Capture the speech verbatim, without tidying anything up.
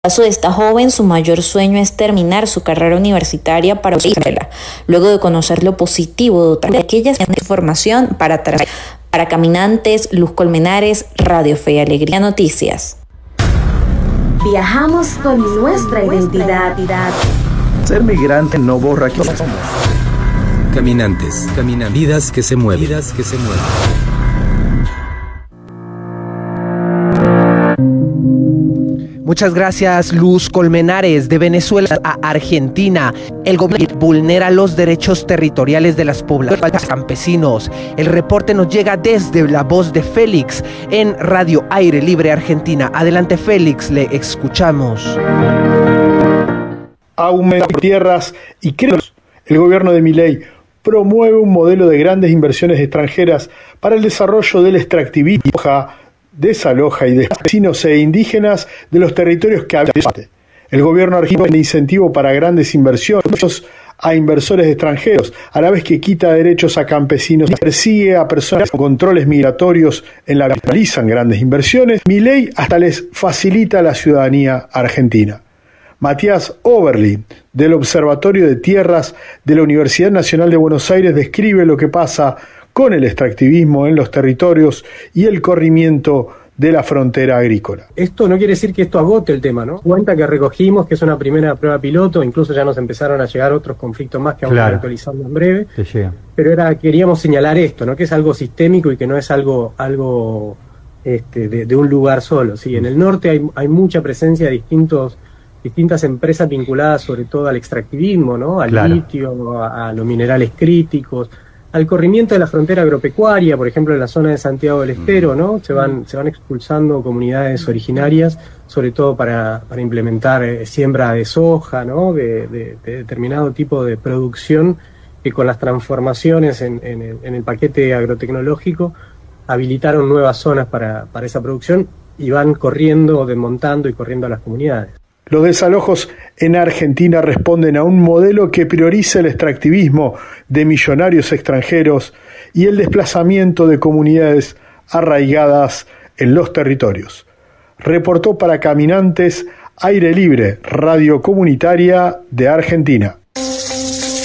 En el caso de esta joven, su mayor sueño es terminar su carrera universitaria para Venezuela, luego de conocer lo positivo de otra de aquellas información para tra- para Caminantes, Luz Colmenares, Radio Fe y Alegría Noticias. Viajamos con nuestra identidad. Ser migrante no borra quién somos. Caminantes, caminan vidas que se mueven, vidas que se mueven. Muchas gracias, Luz Colmenares. De Venezuela a Argentina, el gobierno vulnera los derechos territoriales de las poblaciones campesinos. El reporte nos llega desde la voz de Félix en Radio Aire Libre Argentina. Adelante, Félix, le escuchamos. Aumenta tierras y créditos. El gobierno de Milei promueve un modelo de grandes inversiones extranjeras para el desarrollo del extractivismo, desaloja y desaloja vecinos e indígenas de los territorios que habitan. El gobierno argentino tiene incentivo para grandes inversiones a inversores extranjeros, a la vez que quita derechos a campesinos y persigue a personas con controles migratorios en la que realizan grandes inversiones. Milei hasta les facilita la ciudadanía argentina. Matías Oberlin, del Observatorio de Tierras de la Universidad Nacional de Buenos Aires, describe lo que pasa con el extractivismo en los territorios y el corrimiento de la frontera agrícola. Esto no quiere decir que esto agote el tema, ¿no? Cuenta que recogimos, que es una primera prueba piloto, incluso ya nos empezaron a llegar otros conflictos más que vamos claro. a actualizando en breve. Pero era queríamos señalar esto, ¿no? Que es algo sistémico y que no es algo algo este, de, de un lugar solo. ¿Sí? En el norte hay, hay mucha presencia de distintos distintas empresas vinculadas sobre todo al extractivismo, ¿no? Al claro. litio, a, a los minerales críticos, al corrimiento de la frontera agropecuaria, por ejemplo en la zona de Santiago del Estero, ¿no? Se van, se van expulsando comunidades originarias, sobre todo para, para implementar eh, siembra de soja, ¿no? De, de, de determinado tipo de producción que con las transformaciones en, en, el, en el paquete agrotecnológico habilitaron nuevas zonas para, para esa producción y van corriendo, desmontando y corriendo a las comunidades. Los desalojos en Argentina responden a un modelo que prioriza el extractivismo de millonarios extranjeros y el desplazamiento de comunidades arraigadas en los territorios. Reportó para Caminantes, Aire Libre, Radio Comunitaria de Argentina.